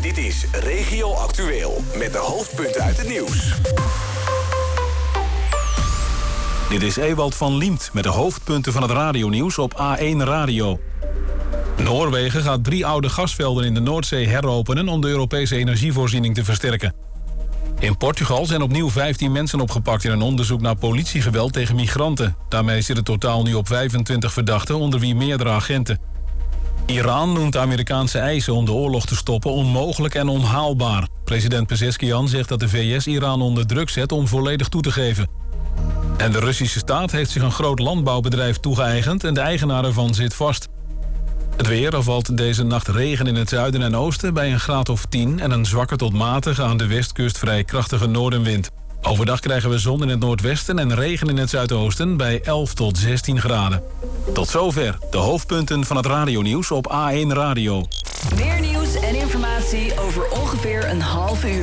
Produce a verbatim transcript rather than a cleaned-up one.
Dit is Regio Actueel met de hoofdpunten uit het nieuws. Dit is Ewald van Liemt met de hoofdpunten van het radionieuws op A één Radio. Noorwegen gaat drie oude gasvelden in de Noordzee heropenen om de Europese energievoorziening te versterken. In Portugal zijn opnieuw vijftien mensen opgepakt in een onderzoek naar politiegeweld tegen migranten. Daarmee zit het totaal nu op vijfentwintig verdachten, onder wie meerdere agenten. Iran noemt de Amerikaanse eisen om de oorlog te stoppen onmogelijk en onhaalbaar. President Pezeshkian zegt dat de V S Iran onder druk zet om volledig toe te geven. En de Russische staat heeft zich een groot landbouwbedrijf toegeëigend en de eigenaar ervan zit vast. Het weer, er valt deze nacht regen in het zuiden en oosten bij een graad of tien... en een zwakke tot matige aan de westkust vrij krachtige noordenwind. Overdag krijgen we zon in het noordwesten en regen in het zuidoosten bij elf tot zestien graden. Tot zover de hoofdpunten van het radionieuws op A één Radio. Meer nieuws en informatie over ongeveer een half uur.